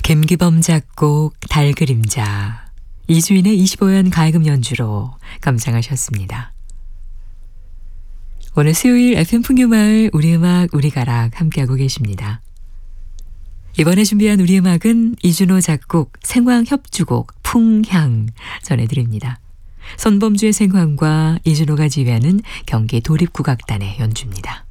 김기범 작곡 달그림자, 이주인의 25연 가야금 연주로 감상하셨습니다. 오늘 수요일 FM 풍요마을 우리음악 우리가락 함께하고 계십니다. 이번에 준비한 우리음악은 이준호 작곡 생황협주곡 풍향 전해드립니다. 손범주의 생황과 이준호가 지휘하는 경기 도립국악단의 연주입니다.